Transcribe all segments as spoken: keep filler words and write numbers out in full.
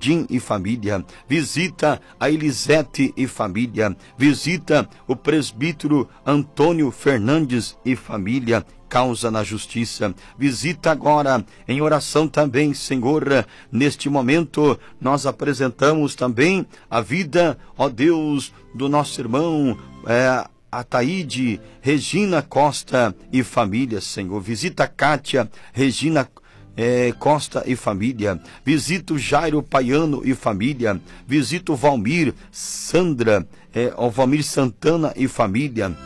Jardim e família. Visita a Elisete e família. Visita o presbítero Antônio Fernandes e família. Causa na justiça. Visita agora em oração também, Senhor. Neste momento nós apresentamos também a vida, ó Deus, do nosso irmão é, Ataíde, Regina Costa e família, Senhor. Visita a Kátia, Regina é, Costa e família. Visita o Jairo Paiano e família. Visita o Valmir, Sandra, é, o Valmir Santana e família.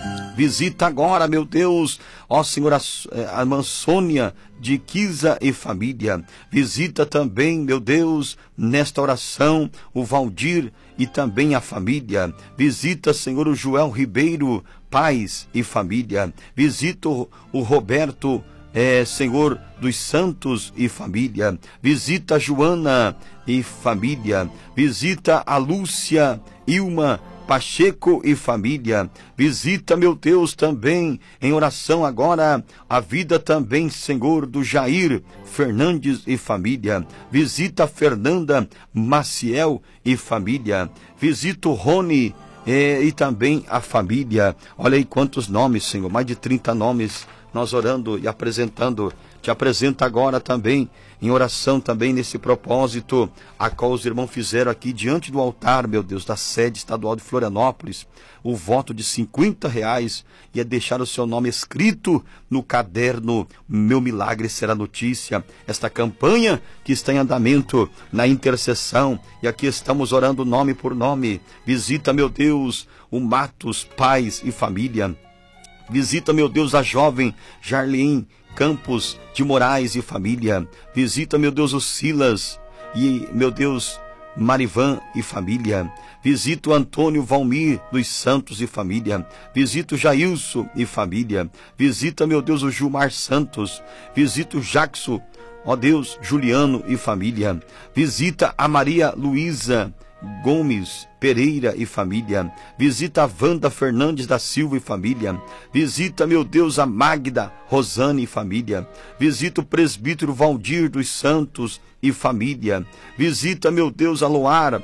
Visita agora, meu Deus, ó Senhor, a, a irmã Sônia de Kisa e família. Visita também, meu Deus, nesta oração, o Valdir e também a família. Visita, Senhor, o Joel Ribeiro, pais e família. Visita o, o Roberto, é, Senhor, dos Santos e família. Visita a Joana e família. Visita a Lúcia, Ilma Pacheco e família. Visita, meu Deus, também em oração agora a vida também, Senhor, do Jair Fernandes e família. Visita a Fernanda Maciel e família. Visita o Rony eh, e também a família. Olha aí quantos nomes, Senhor, mais de trinta nomes nós orando e apresentando. Te apresento agora também, em oração também nesse propósito, a qual os irmãos fizeram aqui diante do altar, meu Deus, da sede estadual de Florianópolis, o voto de cinquenta reais, e é deixar o seu nome escrito no caderno Meu Milagre Será Notícia. Esta campanha que está em andamento na intercessão, e aqui estamos orando nome por nome. Visita, meu Deus, o Matos, pais e família. Visita, meu Deus, a jovem Jarlene Campos de Moraes e família. Visita, meu Deus, o Silas e, meu Deus, Marivan e família. Visita o Antônio Valmir dos Santos e família. Visita o Jailson e família. Visita, meu Deus, o Gilmar Santos. Visita o Jackson, ó Deus, Juliano e família. Visita a Maria Luísa Gomes Pereira e família. Visita a Wanda Fernandes da Silva e família. Visita, meu Deus, a Magda Rosane e família. Visita o presbítero Valdir dos Santos e família. Visita, meu Deus, a Loara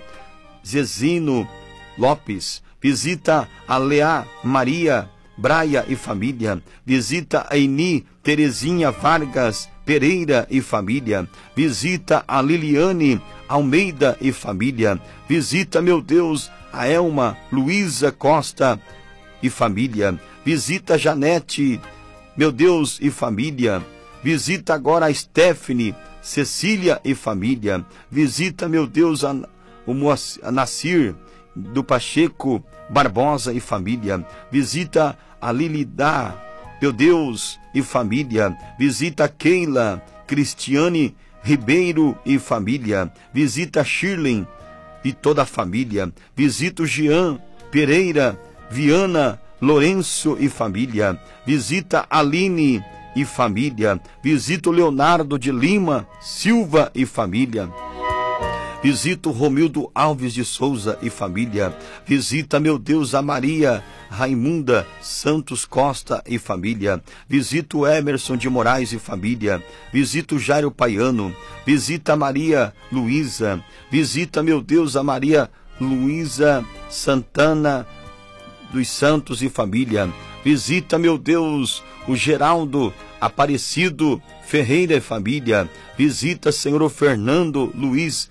Zezino Lopes. Visita a Leá Maria Braia e família. Visita a Eni Terezinha Vargas Pereira e família. Visita a Liliane Almeida e família. Visita, meu Deus, a Elma Luísa Costa e família. Visita a Janete, meu Deus, e família. Visita agora a Stephanie, Cecília e família. Visita, meu Deus, a, o Moacir, a Nacir do Pacheco Barbosa e família. Visita a Lilidá, meu Deus, e família. Visita a Keila Cristiane Ribeiro e família. Visita a Shirley e toda a família. Visita o Jean Pereira Viana Lourenço e família. Visita a Aline e família. Visita o Leonardo de Lima Silva e família. Visita o Romildo Alves de Souza e família. Visita, meu Deus, a Maria Raimunda Santos Costa e família. Visita o Emerson de Moraes e família. Visita o Jairo Paiano. Visita a Maria Luísa. Visita, meu Deus, a Maria Luísa Santana dos Santos e família. Visita, meu Deus, o Geraldo Aparecido Ferreira e família. Visita, Senhor, o Fernando Luiz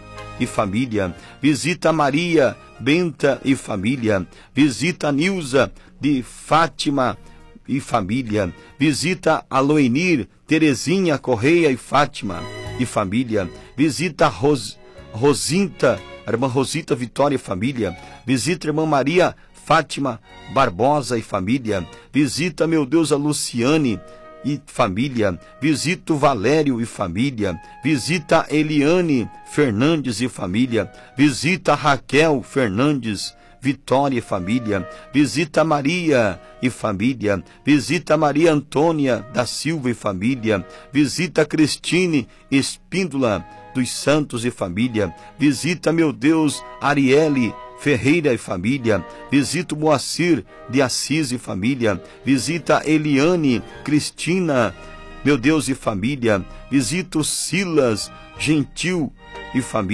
e família. Visita a Maria Benta e família. Visita a Nilza de Fátima e família. Visita a Loenir Terezinha Correia e Fátima e família. Visita a Ros, Rosinta, a irmã Rosita Vitória e família. Visita a irmã Maria Fátima Barbosa e família. Visita, meu Deus, a Luciane e família. Visita o Valério e família. Visita a Eliane Fernandes e família. Visita a Raquel Fernandes Vitória e família. Visita a Maria e família. Visita a Maria Antônia da Silva e família. Visita a Cristine Espíndola dos Santos e família. Visita, meu Deus, Arielle Ferreira e família. Visita o Moacir de Assis e família. Visita Eliane Cristina, meu Deus, e família. Visita o Silas Gentil e família.